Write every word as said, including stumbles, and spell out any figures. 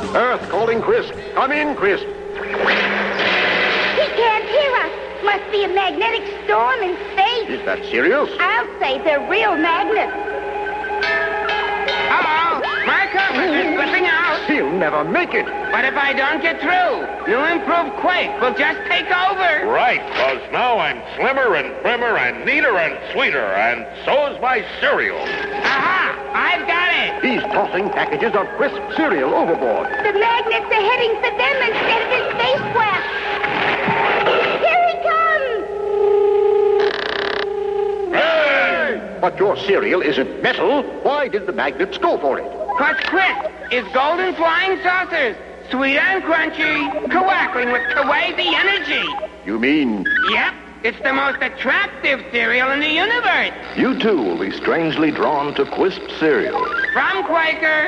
Earth calling Crisp. Come in, Crisp. He can't hear us. Must be a magnetic storm in space. Is that serious? I'll say they're real magnets. Uh-oh, my compass is slipping out. He'll never make it. But if I don't get through, new improved Quake will just take over. Right, because now I'm slimmer and trimmer and neater and sweeter, and so's my cereal. Aha, I've got it. He's tossing packages of Crisp cereal overboard. The magnets are heading for them instead of his spacecraft. Here he comes! Hey! But your cereal isn't metal. Why did the magnets go for it? Cause Crisp is golden flying saucers, sweet and crunchy, cawackling with Kawaii energy. You mean... Yep, it's the most attractive cereal in the universe. You too will be strangely drawn to Quisp cereal. From Quaker